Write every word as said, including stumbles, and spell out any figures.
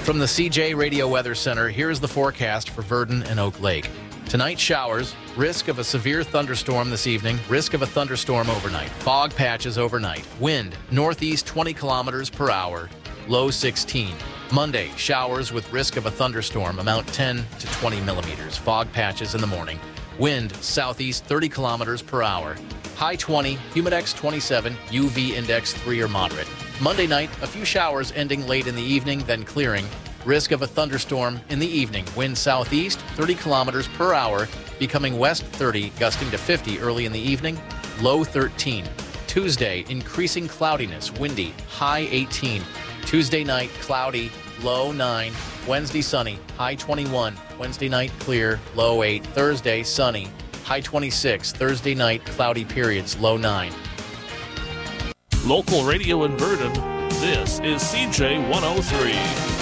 From the C J Radio Weather Center, here is the forecast for Verdon and Oak Lake. Tonight, showers, risk of a severe thunderstorm this evening, risk of a thunderstorm overnight, fog patches overnight, wind northeast twenty kilometers per hour, low sixteen. Monday, showers with risk of a thunderstorm, amount ten to twenty millimeters, fog patches in the morning, wind southeast thirty kilometers per hour, high twenty, humidex twenty-seven, U V index three or moderate. Monday night, a few showers ending late in the evening, then clearing. Risk of a thunderstorm in the evening. Wind southeast thirty kilometers per hour, becoming west thirty, gusting to fifty early in the evening, low thirteen. Tuesday, increasing cloudiness, windy, high eighteen. Tuesday night, cloudy, low nine. Wednesday, sunny, high twenty-one. Wednesday night, clear, low eight. Thursday, sunny, high twenty-six. Thursday night, cloudy periods, low nine. Local radio in Verdon, this is C J one oh three.